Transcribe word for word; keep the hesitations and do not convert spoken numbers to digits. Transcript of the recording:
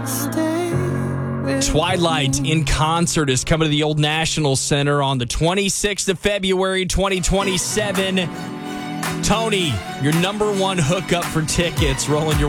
Twilight in concert is coming to the Old National Center on the twenty-sixth of February, twenty twenty-seven. Tony, your number one hookup for tickets, rolling your